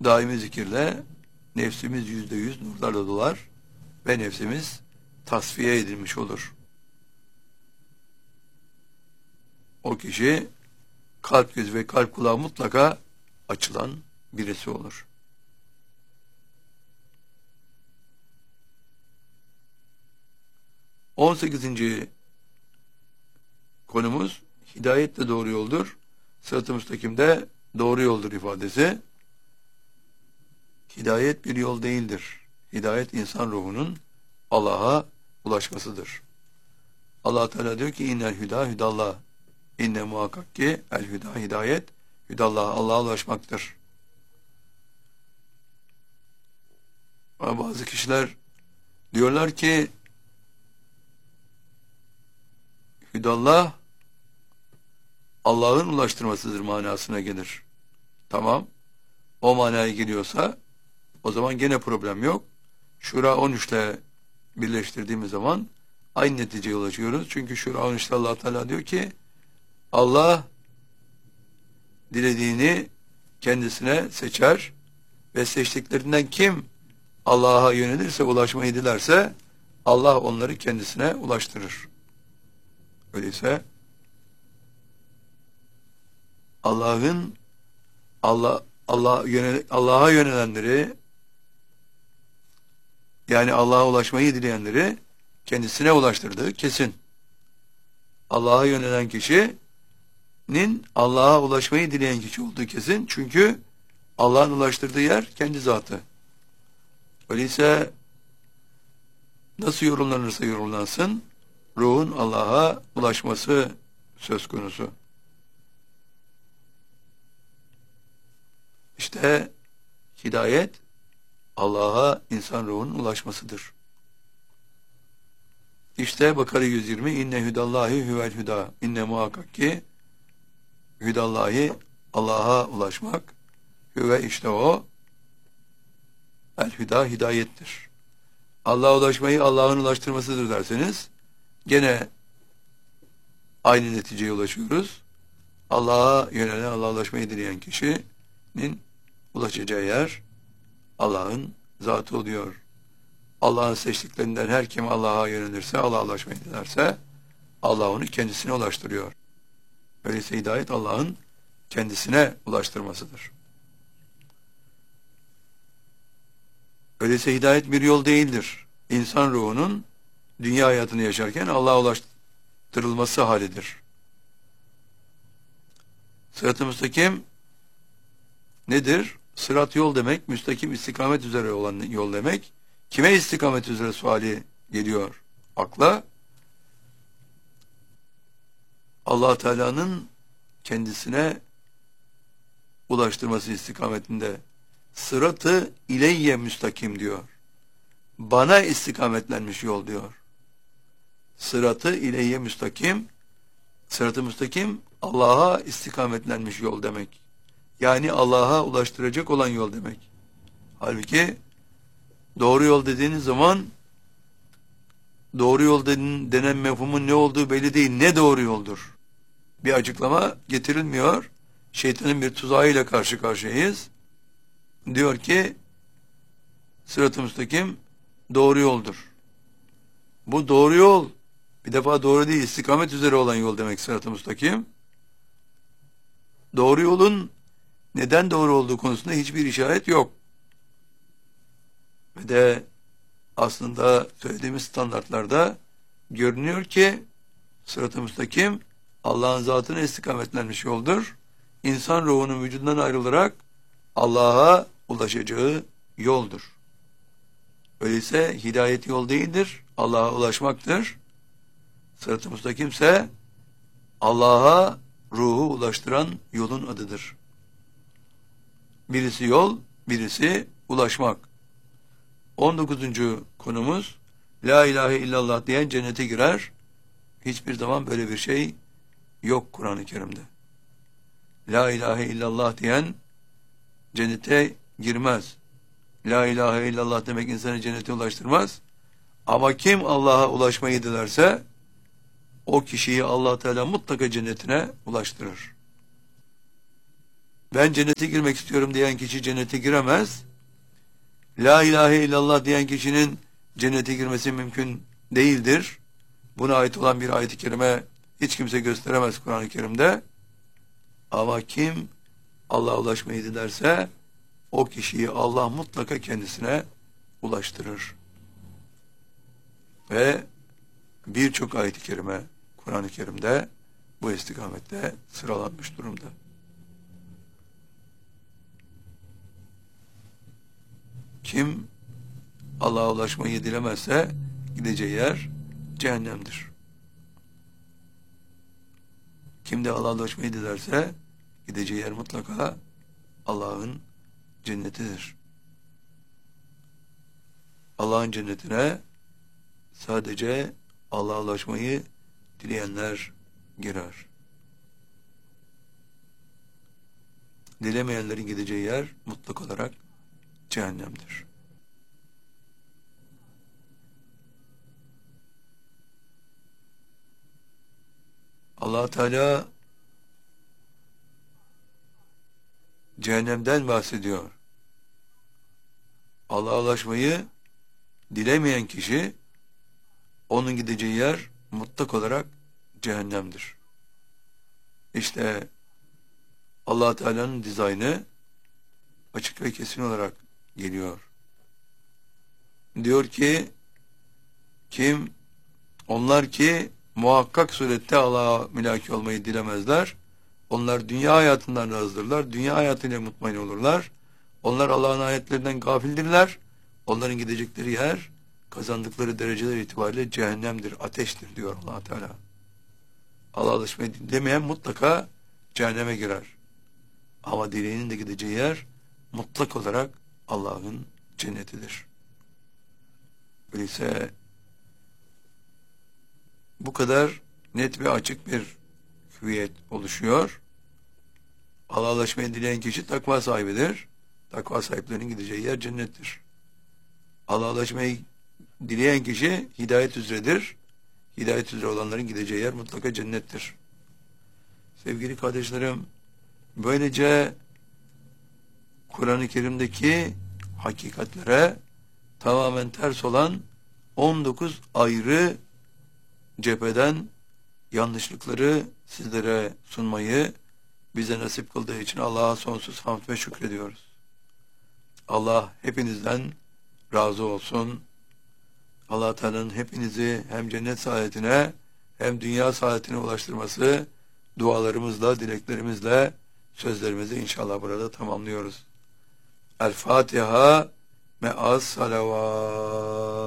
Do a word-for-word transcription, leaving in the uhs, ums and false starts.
daimi zikirle nefsimiz yüzde yüz nurlarla dolar ve nefsimiz tasfiye edilmiş olur. O kişi kalp gözü ve kalp kulağı mutlaka açılan birisi olur. on sekizinci konumuz hidayet de doğru yoldur. Sırat-ı müstakim de doğru yoldur ifadesi. Hidayet bir yol değildir. Hidayet insan ruhunun Allah'a ulaşmasıdır. Allah Teala diyor ki innel hüda hüdallah. İnne muhakkak ki el hüda hidayet hüdallah Allah'a ulaşmaktır. Ama bazı kişiler diyorlar ki hüdallah Allah'ın ulaştırmasıdır manasına gelir. Tamam. O manaya geliyorsa o zaman gene problem yok. Şura on üçte birleştirdiğimiz zaman aynı neticeye ulaşıyoruz. Çünkü Şura on üçte Allah Teala diyor ki Allah dilediğini kendisine seçer ve seçtiklerinden kim Allah'a yönelirse, ulaşmayı dilerse Allah onları kendisine ulaştırır. Öyleyse Allah'ın Allah Allah yönel Allah'a yönelenleri, yani Allah'a ulaşmayı dileyenleri kendisine ulaştırdığı kesin. Allah'a yönelen kişinin Allah'a ulaşmayı dileyen kişi olduğu kesin. Çünkü Allah'ın ulaştırdığı yer kendi zatı. Öyleyse nasıl yorumlanırsa yorumlansın ruhun Allah'a ulaşması söz konusu. İşte hidayet Allah'a insan ruhunun ulaşmasıdır. İşte Bakara yüz yirmi inne hüdallahi huvel hüda. İnne muhakkak ki hüdallahi Allah'a ulaşmak, hüve işte o el hüda hidayettir. Allah'a ulaşmayı Allah'ın ulaştırmasıdır derseniz gene aynı neticeye ulaşıyoruz. Allah'a yönelen, Allah'a ulaşmayı dileyen kişinin ulaşacağı yer Allah'ın zatı oluyor. Allah'ın seçtiklerinden her kim Allah'a yönelirse, Allah'a ulaşmayı dilerse Allah onu kendisine ulaştırıyor. Öyleyse hidayet Allah'ın kendisine ulaştırmasıdır. Öyleyse hidayet bir yol değildir. İnsan ruhunun dünya hayatını yaşarken Allah'a ulaştırılması halidir. Sırat-ı müstakim nedir? Sırat yol demek, müstakim istikamet üzere olan yol demek. Kime istikamet üzere suali geliyor akla? Allah Teala'nın kendisine ulaştırması istikametinde. Sıratı ileyye müstakim diyor. Bana istikametlenmiş yol diyor. Sıratı ileyye müstakim, sıratı müstakim Allah'a istikametlenmiş yol demek. Yani Allah'a ulaştıracak olan yol demek. Halbuki doğru yol dediğiniz zaman doğru yol denen mefhumun ne olduğu belli değil. Ne doğru yoldur? Bir açıklama getirilmiyor. Şeytanın bir tuzağıyla karşı karşıyayız. Diyor ki sırat-ı müstakim doğru yoldur. Bu doğru yol bir defa doğru değil, istikamet üzere olan yol demek sırat-ı müstakim. Doğru yolun neden doğru olduğu konusunda hiçbir işaret yok. Ve de aslında söylediğimiz standartlarda görünüyor ki sırat-ı müstakim Allah'ın zatına istikametlenmiş yoldur. İnsan ruhunun vücudundan ayrılarak Allah'a ulaşacağı yoldur. Öyleyse hidayet yol değildir, Allah'a ulaşmaktır. Sırat-ı müstakim ise Allah'a ruhu ulaştıran yolun adıdır. Birisi yol, birisi ulaşmak. on dokuzuncu konumuz La ilahe illallah diyen cennete girer. Hiçbir zaman böyle bir şey yok Kur'an-ı Kerim'de. La ilahe illallah diyen cennete girmez. La ilahe illallah demek insanı cennete ulaştırmaz. Ama kim Allah'a ulaşmayı dilerse o kişiyi Allah Teala mutlaka cennetine ulaştırır. Ben cennete girmek istiyorum diyen kişi cennete giremez. La ilahe illallah diyen kişinin cennete girmesi mümkün değildir. Buna ait olan bir ayet-i kerime hiç kimse gösteremez Kur'an-ı Kerim'de. Ama kim Allah'a ulaşmayı dilerse o kişiyi Allah mutlaka kendisine ulaştırır. Ve birçok ayet-i kerime Kur'an-ı Kerim'de bu istikamette sıralanmış durumda. Kim Allah'a ulaşmayı dilemezse gideceği yer cehennemdir. Kim de Allah'a ulaşmayı dilerse gideceği yer mutlaka Allah'ın cennetidir. Allah'ın cennetine sadece Allah'a ulaşmayı dileyenler girer. Dilemeyenlerin gideceği yer mutlak olarak cehennemdir. Allah Teala cehennemden bahsediyor. Allah'a ulaşmayı dilemeyen kişi onun gideceği yer mutlak olarak cehennemdir. İşte Allah Teala'nın dizaynı açık ve kesin olarak geliyor. Diyor ki kim onlar ki muhakkak surette Allah'a mülaki olmayı dilemezler. Onlar dünya hayatından razıdırlar. Dünya hayatıyla mutmain olurlar. Onlar Allah'ın ayetlerinden gafildirler. Onların gidecekleri yer kazandıkları dereceler itibariyle cehennemdir, ateştir diyor Allah Teala. Allah'a alışmayı dilemeyen mutlaka cehenneme girer. Ama dileğinin de gideceği yer mutlak olarak Allah'ın cennetidir. Öyleyse bu kadar net ve açık bir hüviyet oluşuyor. Allah'a ulaşmayı dileyen kişi takva sahibidir. Takva sahiplerinin gideceği yer cennettir. Allah'a ulaşmayı dileyen kişi hidayet üzeredir. Hidayet üzere olanların gideceği yer mutlaka cennettir. Sevgili kardeşlerim, böylece Kur'an-ı Kerim'deki hakikatlere tamamen ters olan on dokuz ayrı cepheden yanlışlıkları sizlere sunmayı bize nasip kıldığı için Allah'a sonsuz hamd ve şükrediyoruz. Allah hepinizden razı olsun. Allah Teala'nın hepinizi hem cennet saadetine hem dünya saadetine ulaştırması dualarımızla, dileklerimizle sözlerimizi inşallah burada tamamlıyoruz. El Fatiha me'as salavat.